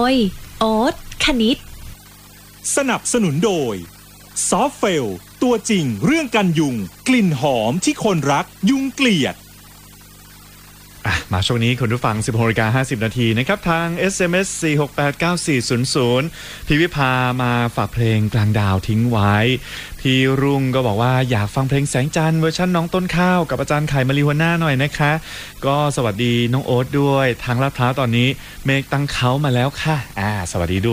ยโอ๊ตคณิตสนับสนุนโดยซอฟเฟลตัวจริงเรื่องกันยุงกลิ่นหอมที่คนรักยุงเกลียดมาช่วงนี้คุณผู้ฟัง 16:50 นาทีนะครับทาง SMS 4689400พี่วิภามาฝากเพลงกลางดาวทิ้งไว้พี่รุ่งก็บอกว่าอยากฟังเพลงแสงจันทร์เวอร์ชันน้องต้นข้าวกับอาจารย์ไข่มาริวาน่าหน่อยนะคะก็สวัสดีน้องโอ๊ตด้วยทางลาดพร้าวตอนนี้เมฆตั้งเขามาแล้วค่ะสวัสดีด้วย